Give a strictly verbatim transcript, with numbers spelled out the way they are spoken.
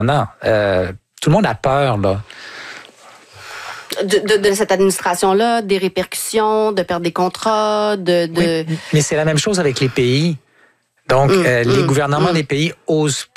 Non, euh, tout le monde a peur, là. De, de, de cette administration-là, des répercussions, de perdre des contrats, de... de... Oui, mais c'est la même chose avec les pays. Donc, mmh, euh, mmh, les gouvernements mmh. des pays osent